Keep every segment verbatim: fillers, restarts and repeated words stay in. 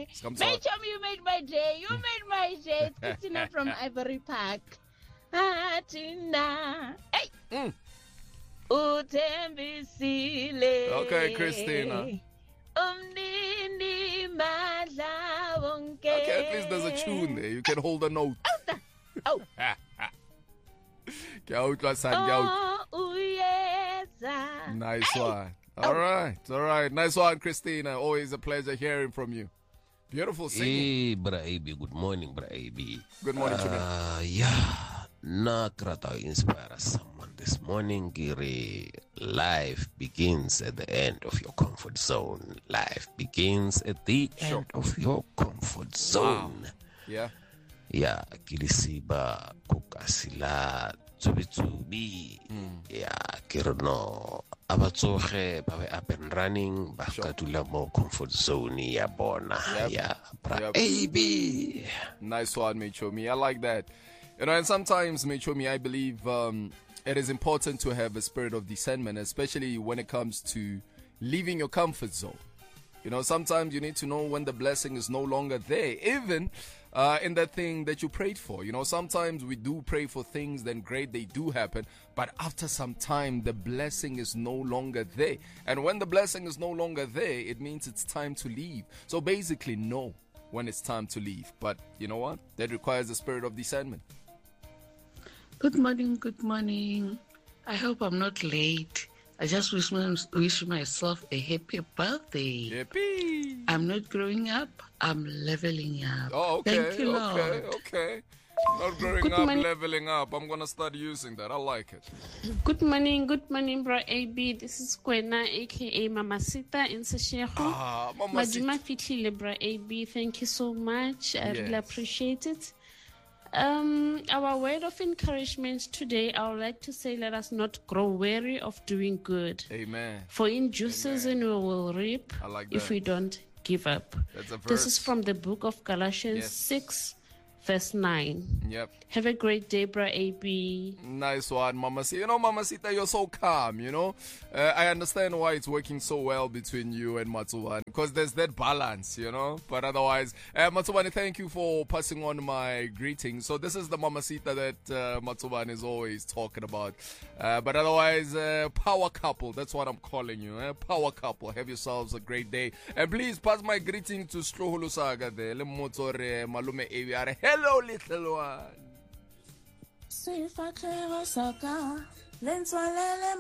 Mate, you made my day. You made my day. It's Christina from Ivory Park. Atina. Hey. Mm. Utembisile. Okay, Christina. Umnini madla wonke. Okay, at least there's a tune there. You can hold a note. Oh. Oh, uyeza. nice one. All right, all right. Nice one, Christina. Always a pleasure hearing from you. Beautiful singing. Hey, Bra A B. Good morning, Bra A B. Good morning to uh, Yeah, na krata inspire someone this morning. Giri, life begins at the end of your comfort zone. Life begins at the Sure. end of your comfort zone. Wow. Yeah. Yeah, kilisiba kukasila tsubi-tsubi. Mm. Yeah, kirno abatsoge ba be up and running ba Sure. ka dula mo comfort zone ya bona. Yep. Yeah, Bra Yep. A B. Nice one, Michomi. I like that. You know, and sometimes, Michomi, I believe um, it is important to have a spirit of discernment, especially when it comes to leaving your comfort zone. You know, sometimes you need to know when the blessing is no longer there, even uh, in that thing that you prayed for. You know, sometimes we do pray for things, then great, they do happen. But after some time, the blessing is no longer there. And when the blessing is no longer there, it means it's time to leave. So basically, know when it's time to leave. But you know what? That requires a spirit of discernment. Good morning, good morning. I hope I'm not late. I just wish, my, wish myself a happy birthday. Yippee! I'm not growing up, I'm leveling up. Oh, okay, Thank you, okay, Lord. okay. Not growing Good up, morning. leveling up. I'm going to start using that. I like it. Good morning, good morning, Bra A B. This is Kwena, aka Mama Sita in Seshego. Ah, Mama Majima Sita. Fitlile, Bra A B. Thank you so much. I really Yes. appreciate it. Um, our word of encouragement today, I would like to say, let us not grow weary of doing good. Amen. For in due season we will reap I like if that. we don't give up. That's a verse. This is from the book of Galatians Yes. six, verse nine. Yep. Have a great day, Bra A B. Nice one, Mama Sita. You know, Mama Sita, you're so calm, you know. Uh, I understand why it's working so well between you and Matsuwani, because there's that balance, you know. But otherwise, uh, Matsuwani, thank you for passing on my greetings. So this is the Mama Sita that uh, Matsuwani is always talking about. Uh, but otherwise, uh, power couple, that's what I'm calling you. Eh? Power couple. Have yourselves a great day. And please pass my greeting to Strohulu Saga there. Le Motore Malume Aviare. Hello, little one. Sifatlhego saka le ntswalele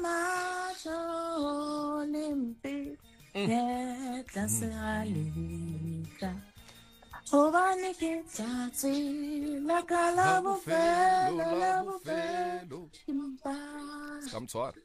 matlho le mpe le tlase ga lebitlha gobane ke tsatsi la ka la bofelo la bofelo empa Come to it.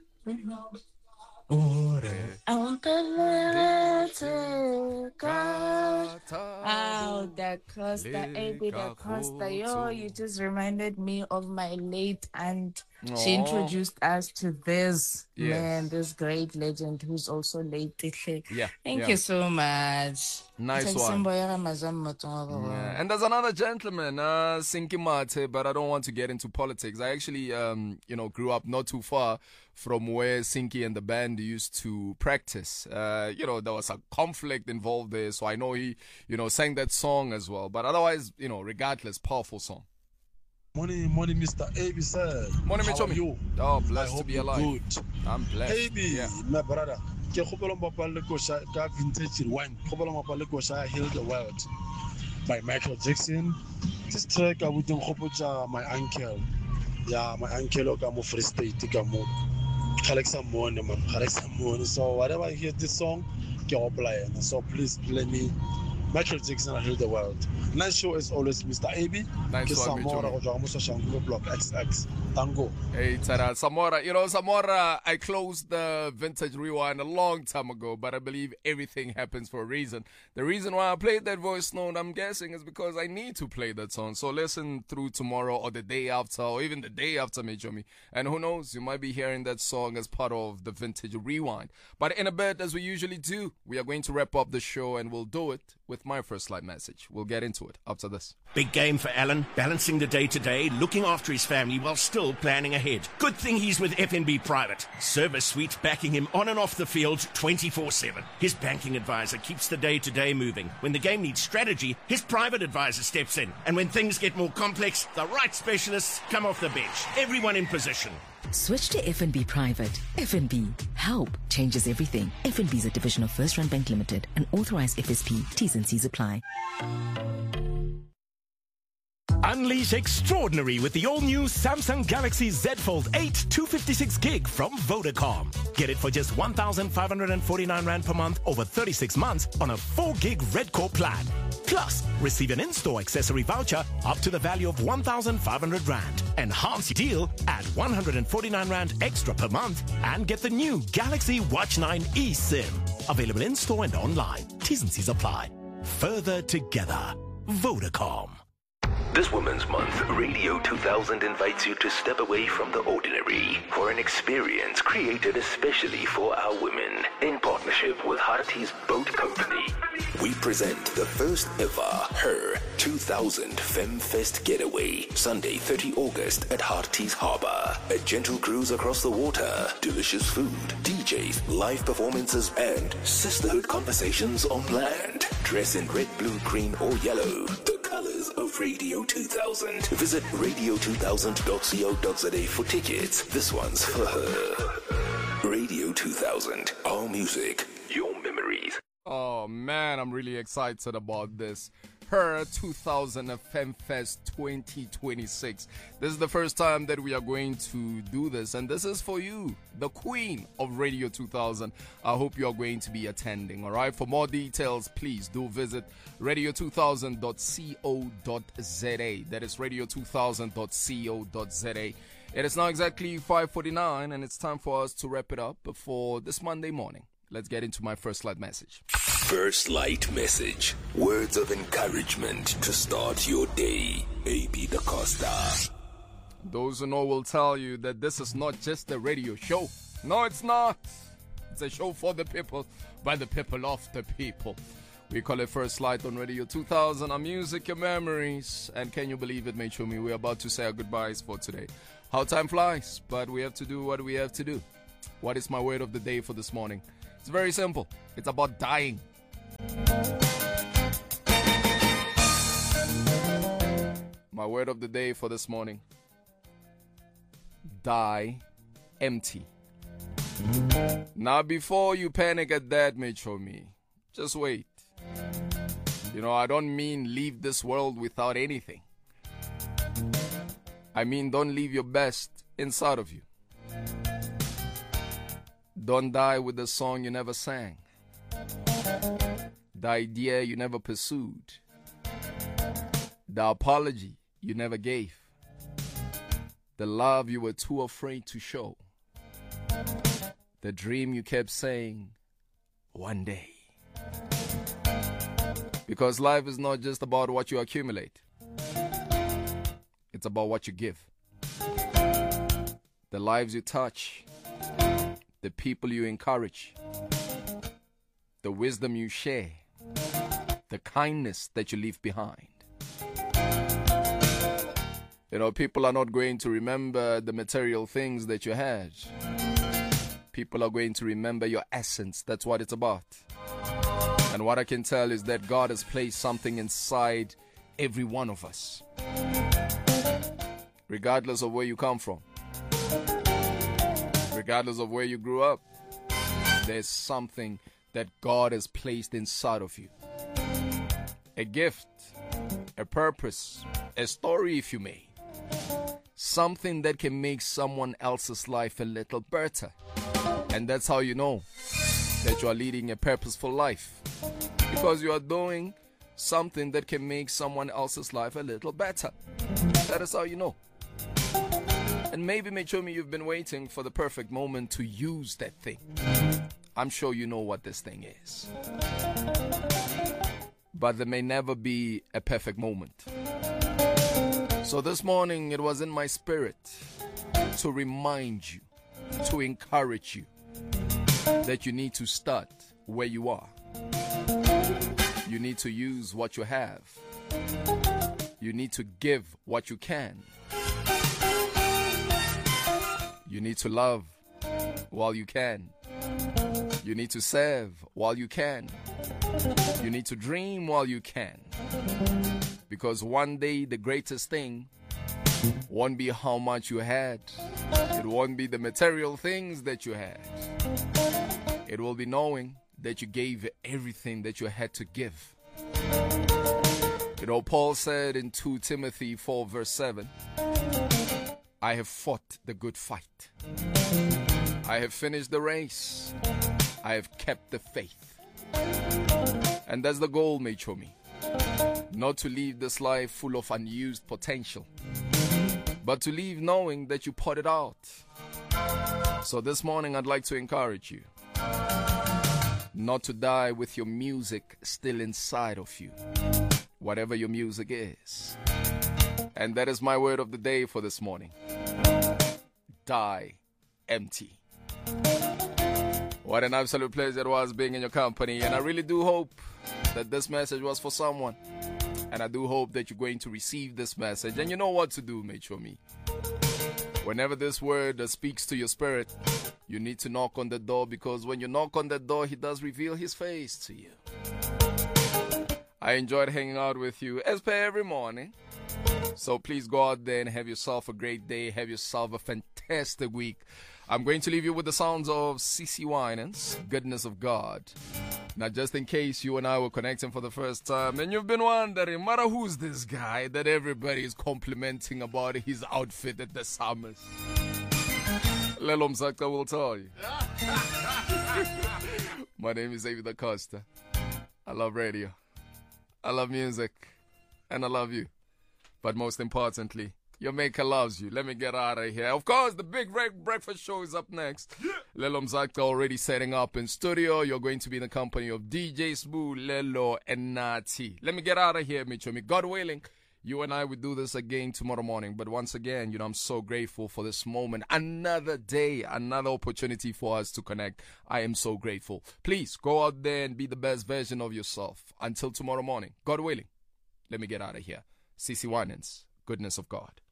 Ankelete ka. Oh, the Costa, A B, the Costa. Yo, you just reminded me of my late aunt. She Aw. introduced us to this Yes. man, this great legend who's also late. Yeah, Thank yeah. you so much. Nice one. Yeah. Yeah. And there's another gentleman, uh, Sinki Mate, but I don't want to get into politics. I actually, um, you know, grew up not too far from where Sinki and the band used to practice. Uh, you know, there was a conflict involved there, so I know he, you know, sang that song as well. But otherwise, you know, regardless, powerful song. Morning, morning, Mister A B, sir. Morning, How Michomi. are you? Oh, I blessed to hope be you're alive. good. I'm blessed. A B, Yeah. my brother. Ke kgopela mopapa le kosha ka vintage wine. Kgopela mopapa le kosha Heal the World by Michael Jackson. This track I would nkgopotsa my uncle. Yeah, my uncle ka mo Free State ka mo. Alexa Mone, man. Alexa Mone. So whenever I hear this song, ke gopola yena. So please play me Michael Jackson, Heal the World. Nice show as always, Mister A B. Nice Ke one, Samora Michomi. go tswa mo Soshanguve block X X. Tango. Hey, Tada, Samora. You know, Samora, I closed the Vintage Rewind a long time ago, but I believe everything happens for a reason. The reason why I played that voice note, I'm guessing, is because I need to play that song. So listen through tomorrow or the day after, or even the day after, Michomi. And who knows, you might be hearing that song as part of the Vintage Rewind. But in a bit, as we usually do, we are going to wrap up the show, and we'll do it with my first light message. We'll get into it after this. Big game for Alan, balancing the day-to-day, looking after his family while still planning ahead. Good thing he's with F N B Private. Service suite backing him on and off the field twenty-four seven. His banking advisor keeps the day-to-day moving. When the game needs strategy, his private advisor steps in. And when things get more complex, the right specialists come off the bench. Everyone in position. Switch to F N B Private. F N B. Help changes everything. F N B is a division of First Rand Bank Limited, an authorized F S P. T's and C's apply. Unleash extraordinary with the all-new Samsung Galaxy Z Fold eight two fifty-six gig from Vodacom. Get it for just one thousand five hundred forty-nine rand per month over thirty-six months on a four gig Red Core plan. Plus, receive an in-store accessory voucher up to the value of one thousand five hundred rand. Enhance your deal at one hundred forty-nine rand extra per month and get the new Galaxy Watch nine eSIM. Available in-store and online. T's and C's apply. Further together. Vodacom. This Women's Month, Radio two thousand invites you to step away from the ordinary for an experience created especially for our women in partnership with Harties Boat Company. We present the first ever Her two thousand FemFest Getaway, Sunday thirtieth August at Harties Harbour. A gentle cruise across the water, delicious food, D Js, live performances and sisterhood conversations on land. Dress in red, blue, green or yellow. The colors of Radio two thousand. Visit radio two thousand dot co dot za for tickets. This one's for her. Radio two thousand. Our music, your memories. Oh man, I'm really excited about this. Her two thousand FemFest twenty twenty-six. This is the first time that we are going to do this, and this is for you, the queen of Radio two thousand. I hope you are going to be attending, all right? For more details, please do visit radio two thousand dot co dot za. That is radio two thousand dot co dot za. It is now exactly five forty-nine, and it's time for us to wrap it up for this Monday morning. Let's get into my first light message. First light message. Words of encouragement to start your day. A B Da Costa. Those who know will tell you that this is not just a radio show. No, it's not. It's a show for the people, by the people of the people. We call it First Light on Radio two thousand. Our music, your memories. And can you believe it, Mechumi? We're about to say our goodbyes for today. How time flies, but we have to do what we have to do. What is my word of the day for this morning? It's very simple. It's about dying. My word of the day for this morning. Die empty. Now, before you panic at that, Mechomi, just wait. You know, I don't mean leave this world without anything. I mean, don't leave your best inside of you. Don't die with the song you never sang, the idea you never pursued, the apology you never gave, the love you were too afraid to show, the dream you kept saying, one day. Because life is not just about what you accumulate. It's about what you give. The lives you touch, the people you encourage, the wisdom you share, the kindness that you leave behind. You know, people are not going to remember the material things that you had. People are going to remember your essence. That's what it's about. And what I can tell is that God has placed something inside every one of us, regardless of where you come from. Regardless of where you grew up, there's something that God has placed inside of you. A gift, a purpose, a story if you may. Something that can make someone else's life a little better. And that's how you know that you are leading a purposeful life. Because you are doing something that can make someone else's life a little better. That is how you know. And maybe, Mechomi, you've been waiting for the perfect moment to use that thing. I'm sure you know what this thing is. But there may never be a perfect moment. So this morning, it was in my spirit to remind you, to encourage you, that you need to start where you are. You You need to use what you have. You need to give what you can. You need to love while you can. You need to serve while you can. You need to dream while you can. Because one day the greatest thing won't be how much you had. It won't be the material things that you had. It will be knowing that you gave everything that you had to give. You know, Paul said in Second Timothy four verse seven, I have fought the good fight. I have finished the race. I have kept the faith. And that's the goal, Mechomi. Not to leave this life full of unused potential, but to leave knowing that you put it out. So this morning I'd like to encourage you not to die with your music still inside of you, whatever your music is. And that is my word of the day for this morning. Die empty. What an absolute pleasure it was being in your company, and I really do hope that this message was for someone. And I do hope that you're going to receive this message. And you know what to do, Mechomi. Whenever this word uh, speaks to your spirit, you need to knock on the door, because when you knock on the door, he does reveal his face to you. I enjoyed hanging out with you as per every morning. So please go out there and have yourself a great day. Have yourself a fantastic week. I'm going to leave you with the sounds of CeCe Winans, Goodness of God. Now, just in case you and I were connecting for the first time and you've been wondering, Mara, who's this guy that everybody is complimenting about his outfit at the summers? Lelo Mzakta will tell you. My name is David Acosta. I love radio. I love music. And I love you. But most importantly, your maker loves you. Let me get out of here. Of course, the big red breakfast show is up next. Lelo Mzakta already setting up in studio. You're going to be in the company of D J Smooth, Lelo, and Nati. Let me get out of here, Michomi. God willing, you and I will do this again tomorrow morning. But once again, you know, I'm so grateful for this moment. Another day, another opportunity for us to connect. I am so grateful. Please go out there and be the best version of yourself. Until tomorrow morning, God willing, let me get out of here. CeCe Winans, Goodness of God.